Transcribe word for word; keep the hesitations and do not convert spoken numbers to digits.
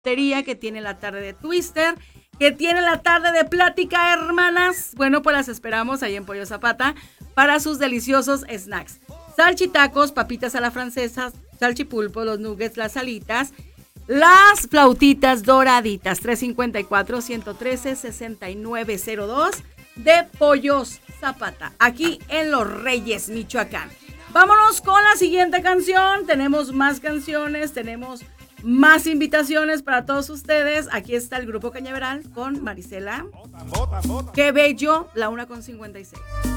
que tiene la tarde de Twister, que tiene la tarde de Plática Hermanas. Bueno, pues las esperamos ahí en Pollo Zapata para sus deliciosos snacks. Salchitacos, papitas a la francesa, salchipulpo, los nuggets, las alitas, las flautitas doraditas. tres cinco cuatro, uno uno tres, seis nueve cero dos de Pollos Zapata, aquí en Los Reyes, Michoacán. Vámonos con la siguiente canción. Tenemos más canciones, tenemos más invitaciones para todos ustedes. Aquí está el Grupo Cañaveral con Marisela. Qué bello, la una con cincuenta y seis.